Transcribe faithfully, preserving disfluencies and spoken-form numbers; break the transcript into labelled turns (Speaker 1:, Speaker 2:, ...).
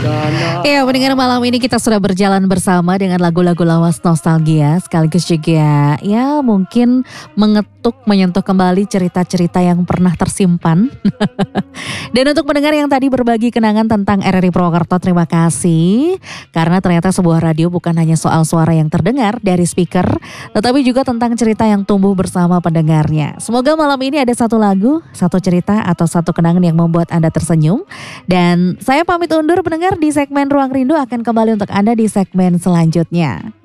Speaker 1: Ya, pendengar malam ini kita sudah berjalan bersama dengan lagu-lagu lawas nostalgia sekaligus juga ya mungkin mengetuk menyentuh kembali cerita-cerita yang pernah tersimpan. Dan untuk pendengar yang tadi berbagi kenangan tentang R R I Purwokerto, terima kasih. Karena ternyata sebuah radio bukan hanya soal suara yang terdengar dari speaker, tetapi juga tentang cerita yang tumbuh bersama pendengarnya. Semoga malam ini ada satu lagu, satu cerita atau satu kenangan yang membuat Anda tersenyum. Dan saya pamit undur pendengar, di segmen Ruang Rindu akan kembali untuk Anda di segmen selanjutnya.